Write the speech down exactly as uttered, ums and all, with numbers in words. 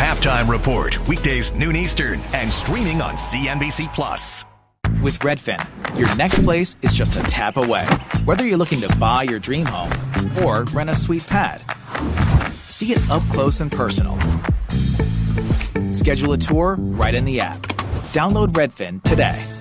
Halftime Report, weekdays noon Eastern, and streaming on C N B C Plus. With Redfin, your next place is just a tap away. Whether you're looking to buy your dream home or rent a sweet pad, see it up close and personal. Schedule a tour right in the app. Download Redfin today.